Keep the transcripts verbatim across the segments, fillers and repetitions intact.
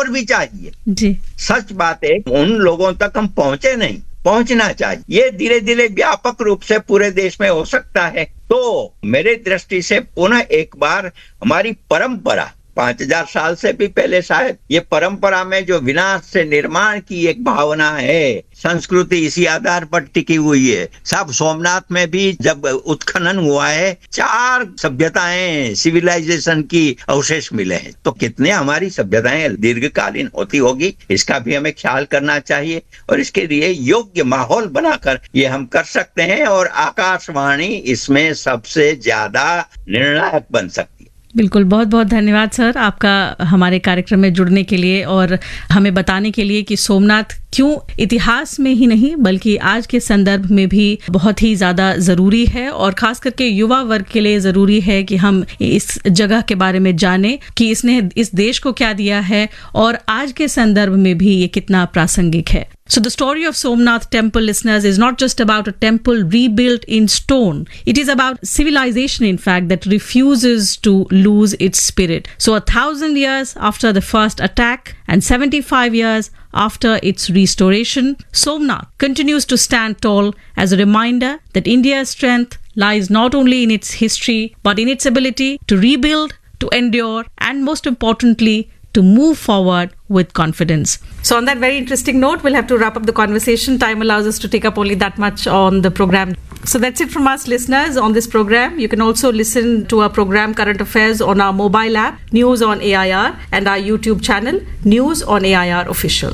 और भी चाहिए जी। सच बात है, उन लोगों तक हम पहुंचे नहीं, पहुंचना चाहिए। ये धीरे धीरे व्यापक रूप से पूरे देश में हो सकता है। तो मेरे दृष्टि से पुनः एक बार हमारी परंपरा, पांच हजार साल से भी पहले शायद, ये परंपरा में जो विनाश से निर्माण की एक भावना है, संस्कृति इसी आधार पर टिकी हुई है। साहब, सोमनाथ में भी जब उत्खनन हुआ है, चार सभ्यताएं, सिविलाइजेशन की अवशेष मिले हैं। तो कितने हमारी सभ्यताएं दीर्घकालीन होती होगी, इसका भी हमें ख्याल करना चाहिए और इसके लिए योग्य माहौल बनाकर ये हम कर सकते हैं और आकाशवाणी इसमें सबसे ज्यादा निर्णायक बन सकती है। बिल्कुल, बहुत बहुत धन्यवाद सर आपका हमारे कार्यक्रम में जुड़ने के लिए और हमें बताने के लिए कि सोमनाथ क्यों इतिहास में ही नहीं बल्कि आज के संदर्भ में भी बहुत ही ज़्यादा ज़रूरी है और खास करके युवा वर्ग के लिए ज़रूरी है कि हम इस जगह के बारे में जानें कि इसने इस देश को क्या दिया है और आज के संदर्भ में भी ये कितना प्रासंगिक है। So the story of Somnath Temple, listeners, is not just about a temple rebuilt in stone. It is about civilization, in fact, that refuses to lose its spirit. So a thousand years after the first attack and seventy-five years after its restoration, Somnath continues to stand tall as a reminder that India's strength lies not only in its history, but in its ability to rebuild, to endure, and most importantly, to move forward with confidence. So on that very interesting note, we'll have to wrap up the conversation. Time allows us to take up only that much on the program. So that's it from us, listeners, on this program. You can also listen to our program Current Affairs on our mobile app, News on A I R, and our YouTube channel, News on A I R Official.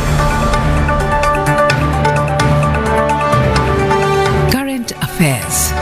Current Affairs.